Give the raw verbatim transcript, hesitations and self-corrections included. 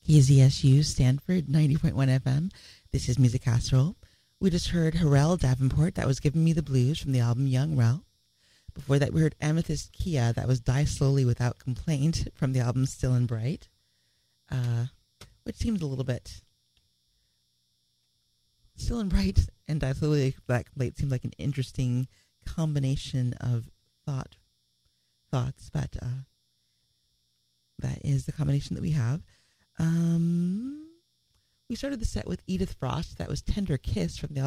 K Z S U Stanford ninety point one F M. This is Music Casserole. We just heard Harrell Davenport, that was Giving Me the Blues from the album Young Rel. Before that, we heard Amethyst Kia, that was Die Slowly Without Complaint from the album Still and Bright, uh, which seemed a little bit... Still and Bright and Die Slowly Without Complaint seemed like an interesting combination of thought, thoughts, but uh, that is the combination that we have. Um, we started the set with Edith Frost. That was Tender Kiss from the